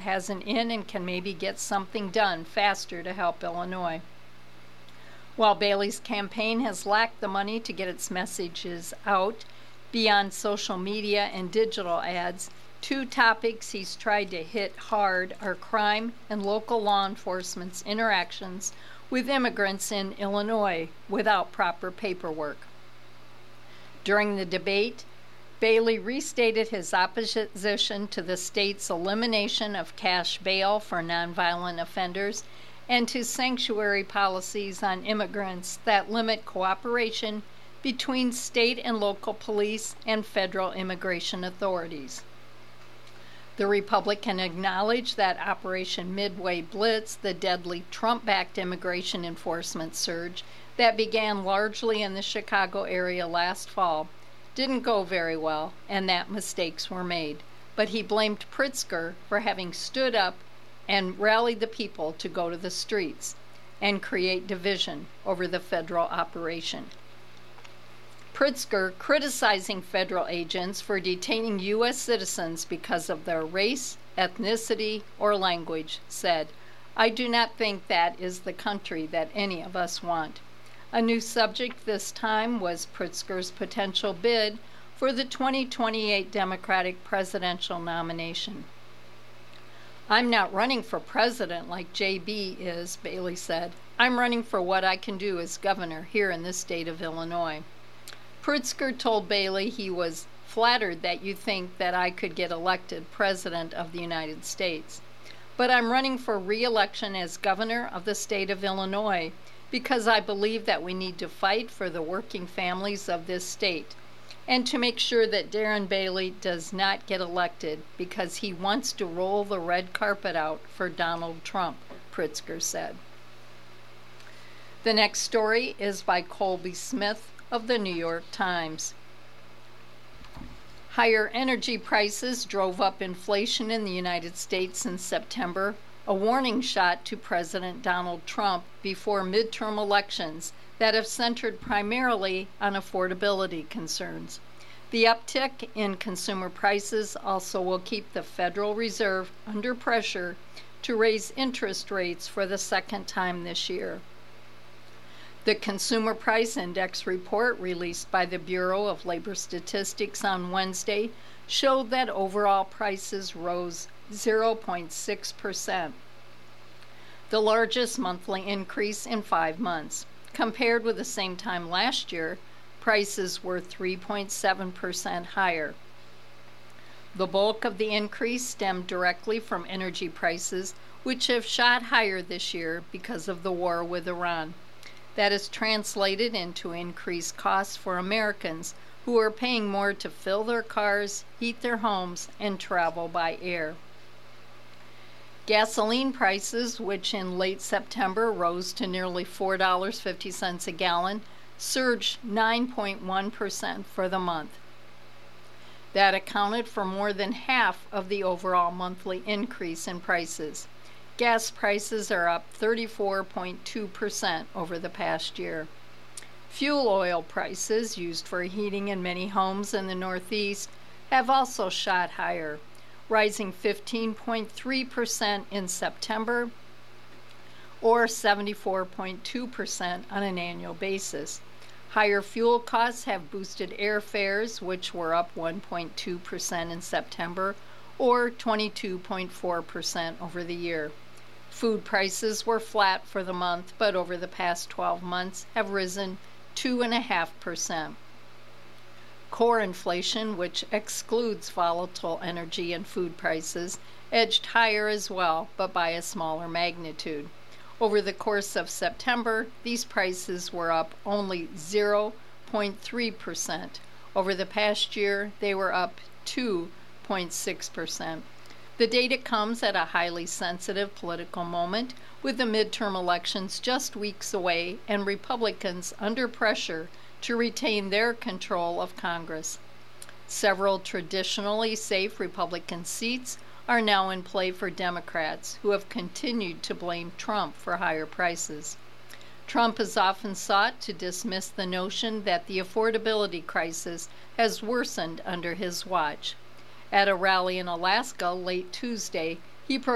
has an in and can maybe get something done faster to help Illinois. While Bailey's campaign has lacked the money to get its messages out beyond social media and digital ads, two topics he's tried to hit hard are crime and local law enforcement's interactions with immigrants in Illinois without proper paperwork. During the debate, Bailey restated his opposition to the state's elimination of cash bail for nonviolent offenders and to sanctuary policies on immigrants that limit cooperation between state and local police and federal immigration authorities. The Republican acknowledged that Operation Midway Blitz, the deadly Trump-backed immigration enforcement surge that began largely in the Chicago area last fall, didn't go very well and that mistakes were made. But he blamed Pritzker for having stood up and rallied the people to go to the streets and create division over the federal operation. Pritzker, criticizing federal agents for detaining U.S. citizens because of their race, ethnicity, or language, said, "I do not think that is the country that any of us want." A new subject this time was Pritzker's potential bid for the 2028 Democratic presidential nomination. "I'm not running for president like JB is," Bailey said. "I'm running for what I can do as governor here in the state of Illinois." Pritzker told Bailey he was flattered that you think that I could get elected President of the United States. "But I'm running for re-election as governor of the state of Illinois because I believe that we need to fight for the working families of this state and to make sure that Darren Bailey does not get elected because he wants to roll the red carpet out for Donald Trump," Pritzker said. The next story is by Colby Smith of the New York Times. Higher energy prices drove up inflation in the United States in September, a warning shot to President Donald Trump before midterm elections that have centered primarily on affordability concerns. The uptick in consumer prices also will keep the Federal Reserve under pressure to raise interest rates for the second time this year. The Consumer Price Index report released by the Bureau of Labor Statistics on Wednesday showed that overall prices rose 0.6%, the largest monthly increase in 5 months. Compared with the same time last year, prices were 3.7% higher. The bulk of the increase stemmed directly from energy prices, which have shot higher this year because of the war with Iran. That is translated into increased costs for Americans who are paying more to fill their cars, heat their homes, and travel by air. Gasoline prices, which in late September rose to nearly $4.50 a gallon, surged 9.1% for the month. That accounted for more than half of the overall monthly increase in prices. Gas prices are up 34.2% over the past year. Fuel oil prices, used for heating in many homes in the Northeast, have also shot higher, rising 15.3% in September, or 74.2% on an annual basis. Higher fuel costs have boosted airfares, which were up 1.2% in September, or 22.4% over the year. Food prices were flat for the month, but over the past 12 months have risen 2.5%. Core inflation, which excludes volatile energy and food prices, edged higher as well, but by a smaller magnitude. Over the course of September, these prices were up only 0.3%. Over the past year, they were up 2.6%. The data comes at a highly sensitive political moment, with the midterm elections just weeks away and Republicans under pressure to retain their control of Congress. Several traditionally safe Republican seats are now in play for Democrats, who have continued to blame Trump for higher prices. Trump has often sought to dismiss the notion that the affordability crisis has worsened under his watch. At a rally in Alaska late Tuesday, he